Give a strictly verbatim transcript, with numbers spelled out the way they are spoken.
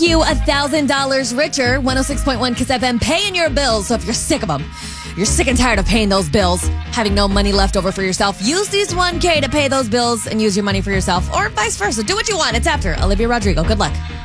you one thousand dollars richer. one oh six point one Kiss F M, paying your bills. So if you're sick of them, you're sick and tired of paying those bills, having no money left over for yourself, use these one K to pay those bills and use your money for yourself, or vice versa. Do what you want. It's after Olivia Rodrigo. Good luck.